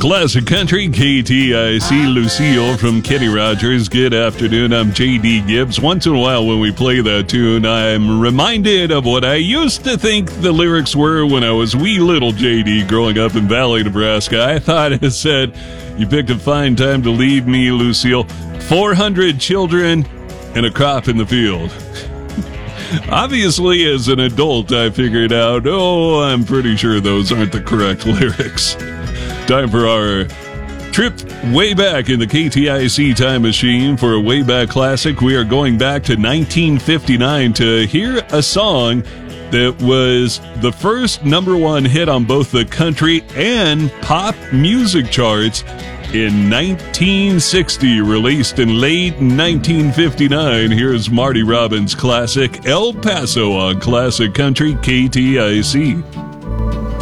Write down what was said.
Classic Country, KTIC, Lucille from Kenny Rogers. Good afternoon, I'm J.D. Gibbs. Once in a while when we play that tune, I'm reminded of what I used to think the lyrics were when I was wee little J.D. growing up in Valley, Nebraska. I thought it said, "You picked a fine time to leave me, Lucille. 400 children and a crop in the field." Obviously, as an adult, I figured out, I'm pretty sure those aren't the correct lyrics. Time for our trip way back in the KTIC time machine for a way back classic. We are going back to 1959 to hear a song that was the first number one hit on both the country and pop music charts in 1960, released in late 1959. Here's Marty Robbins' classic El Paso on Classic Country KTIC.